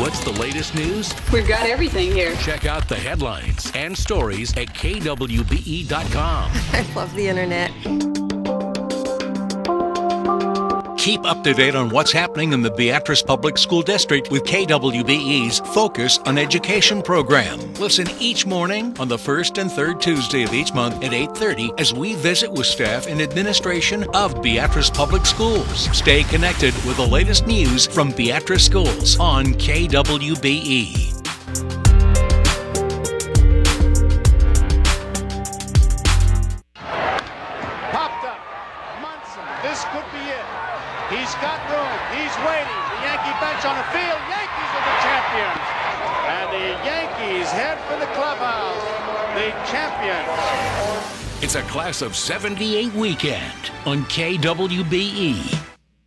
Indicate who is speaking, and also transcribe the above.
Speaker 1: What's the latest news?
Speaker 2: We've got everything here.
Speaker 1: Check out the headlines and stories at kwbe.com.
Speaker 3: I love the internet.
Speaker 1: Keep up to date on what's happening in the Beatrice Public School District with KWBE's Focus on Education program. Listen each morning on the first and third Tuesday of each month at 8:30 as we visit with staff and administration of Beatrice Public Schools. Stay connected with the latest news from Beatrice Schools on KWBE.
Speaker 4: Popped up. Munson. This could be it. He's got room. He's waiting. The Yankee bench on the field. Yankees are the champions. And the Yankees head for the clubhouse. The champions.
Speaker 1: It's a Class of '78 weekend on KWBE.